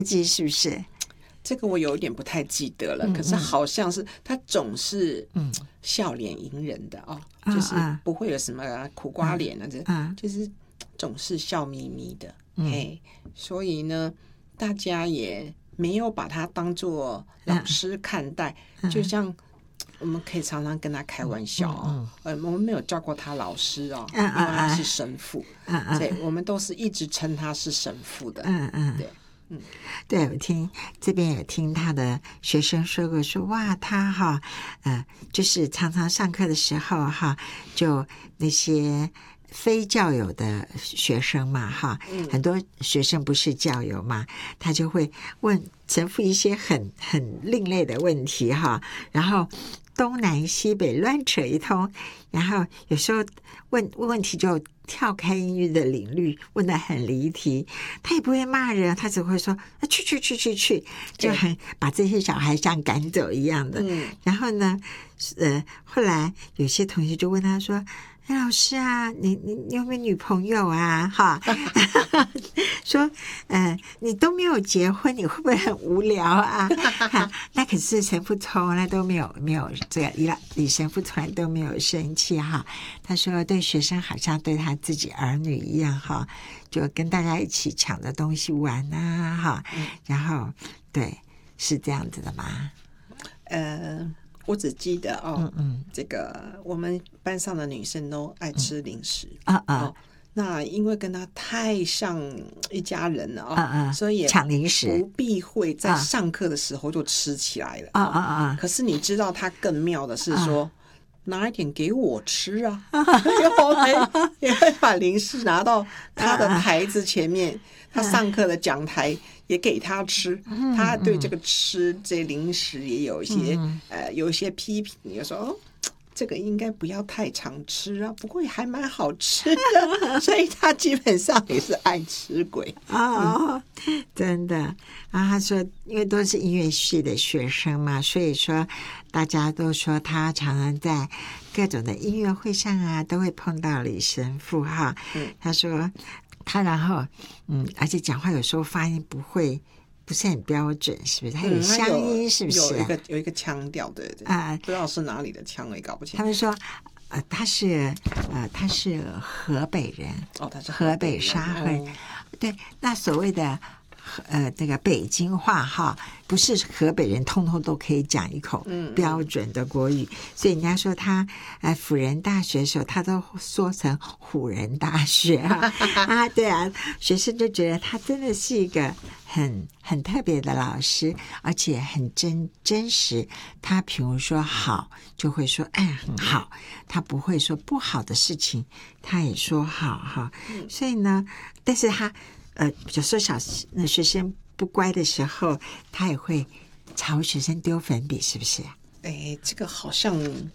记是不是？ 这个我有一点不太记得了，可是好像是他总是笑脸迎人的哦，就是不会有什么苦瓜脸啊，就是总是笑眯眯的，嘿，所以呢，大家也没有把他当作老师看待，就像我们可以常常跟他开玩笑我们没有叫过他老师因为他是神父，所以我们都是一直称他是神父的，对。 对，我这边也听他的学生说过，说哇，他就是常常上课的时候就那些非教友的学生嘛很多学生不是教友嘛，他就会问神父一些很另类的问题然后东南西北乱扯一通，然后有时候问题就跳开音乐的领域，问得很离题，他也不会骂人，他只会说去，就很把这些小孩像赶走一样的。然后呢后来有些同学就问他说，老师啊，你有没有女朋友啊说你都没有结婚，你会不会很无聊啊那可是神父从来都没有这个李神父从来都没有生气他说对学生好像对他自己儿女一样就跟大家一起抢着东西玩然后对，是这样子的吗？ 我只记得这个我们班上的女生都爱吃零食那因为跟他太像一家人了所以也抢零食不避讳在上课的时候就吃起来了可是你知道他更妙的是说拿一点给我吃也会把零食拿到他的台子前面他上课的讲台也给他吃他对这个吃这零食也有一些批评，就说这个应该不要太常吃不过也还蛮好吃的所以他基本上也是爱吃鬼真的他说因为都是音乐系的学生嘛，所以说大家都说他常常在各种的音乐会上都会碰到李神父他说他然后而且讲话有时候发音不是很标准，是不是？他有乡音，是不是？ 有一个腔调，对不知道是哪里的腔，我也搞不清。 他们说，他是河北人， 他是河北沙河。对，那所谓的这个北京话不是河北人通通都可以讲一口标准的国语，所以人家说他辅仁大学的时候他都说成唬人大学对学生就觉得他真的是一个很特别的老师，而且很真实，他比如说好就会说很好，他不会说不好的事情他也说好所以呢但是他有时候学生不乖的时候他也会朝学生丢粉笔，是不是？ 这个好像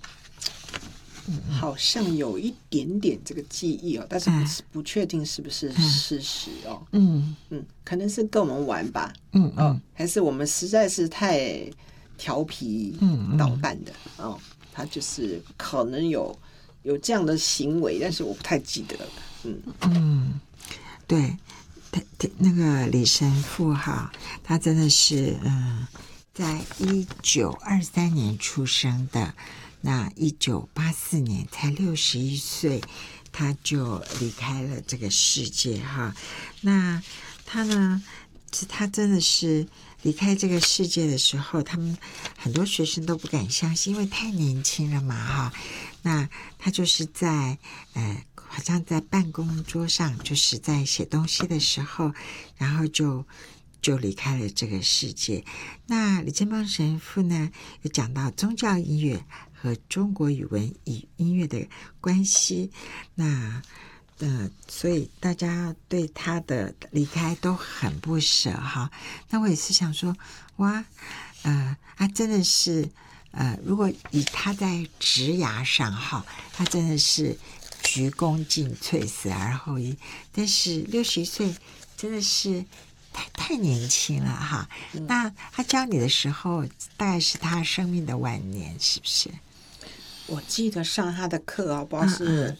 有一点点这个记忆但是不确定是不是事实可能是跟我们玩吧还是我们实在是太调皮捣蛋的他就是可能有这样的行为，但是我不太记得了对，那个李神父他真的是在1923年出生的，那1984年才61岁他就离开了这个世界那他呢他真的是离开这个世界的时候，他们很多学生都不敢相信，因为太年轻了嘛那他就是在好像在办公桌上就是在写东西的时候，然后就离开了这个世界。那李建邦神父呢有讲到宗教音乐和中国语文音乐的关系，那所以大家对他的离开都很不舍那我也是想说哇真的是如果以他在职涯上他真的是鞠躬尽瘁，死而后已，但是61岁真的是太年轻了那他教你的时候大概是他生命的晚年，是不是？ 我记得上他的课不知道是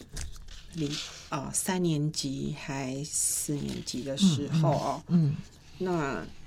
3年级还4年级的时候那